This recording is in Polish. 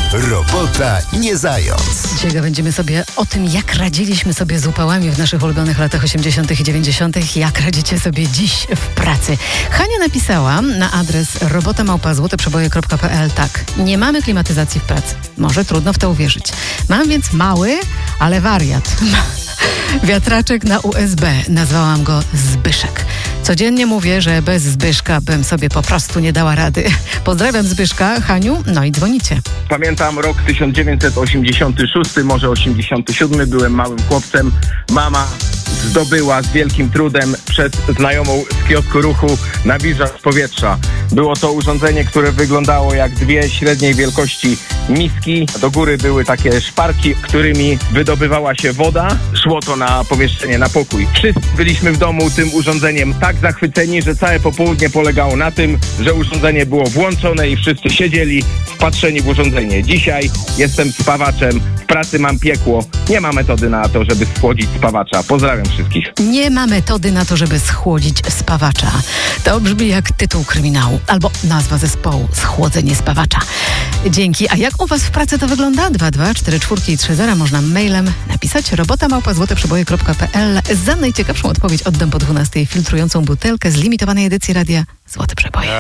Robota nie zając. Dzisiaj będziemy sobie o tym, jak radziliśmy sobie z upałami w naszych ulubionych latach 80. i 90., jak radzicie sobie dziś w pracy. Hania napisała na adres robota@złoteprzeboje.pl tak. Nie mamy klimatyzacji w pracy. Może trudno w to uwierzyć. Mam więc mały, ale wariat. Wiatraczek na USB. Nazwałam go Zbyszek. Codziennie mówię, że bez Zbyszka bym sobie po prostu nie dała rady. Pozdrawiam Zbyszka, Haniu, no i dzwonicie. Pamiętam rok 1986, może 87, byłem małym chłopcem. Mama zdobyła z wielkim trudem przez znajomą z kiosku ruchu nawilżacz powietrza. Było to urządzenie, które wyglądało jak dwie średniej wielkości miski. Do góry były takie szparki, którymi wydobywała się woda. Szło to na pomieszczenie, na pokój. Wszyscy byliśmy w domu tym urządzeniem tak zachwyceni, że całe popołudnie polegało na tym, że urządzenie było włączone i wszyscy siedzieli wpatrzeni w urządzenie. Dzisiaj jestem spawaczem, w pracy mam piekło. Nie ma metody na to, żeby schłodzić spawacza. Pozdrawiam wszystkich. Nie ma metody na to, żeby schłodzić spawacza. To brzmi jak tytuł kryminału albo nazwa zespołu Schłodzenie spawacza. Dzięki. A jak u was w pracy to wygląda? 2244 i 30 można mailem napisać robota@złoteprzeboje.pl. Za najciekawszą odpowiedź oddam po 12 filtrującą butelkę z limitowanej edycji radia Złote Przeboje.